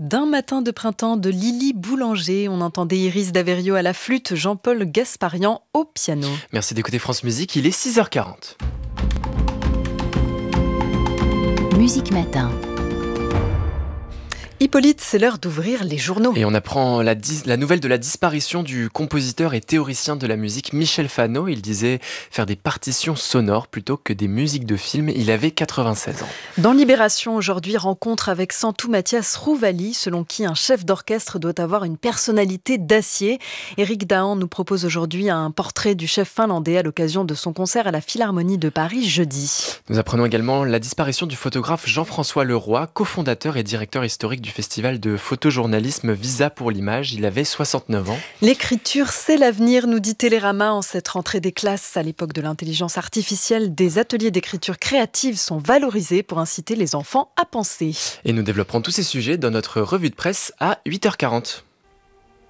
D'un matin de printemps de Lily Boulanger, on entendait Iris Daverio à la flûte, Jean-Paul Gasparian au piano. Merci d'écouter France Musique, il est 6h40. Musique Matin. Hippolyte, c'est l'heure d'ouvrir les journaux. Et on apprend la nouvelle de la disparition du compositeur et théoricien de la musique Michel Fano. Il disait faire des partitions sonores plutôt que des musiques de film. Il avait 96 ans. Dans Libération, aujourd'hui, rencontre avec Santou Mathias Rouvali, selon qui un chef d'orchestre doit avoir une personnalité d'acier. Éric Dahan nous propose aujourd'hui un portrait du chef finlandais à l'occasion de son concert à la Philharmonie de Paris jeudi. Nous apprenons également la disparition du photographe Jean-François Leroy, cofondateur et directeur historique du festival de photojournalisme Visa pour l'image. Il avait 69 ans. L'écriture, c'est l'avenir, nous dit Télérama en cette rentrée des classes. À l'époque de l'intelligence artificielle, des ateliers d'écriture créative sont valorisés pour inciter les enfants à penser. Et nous développerons tous ces sujets dans notre revue de presse à 8h40.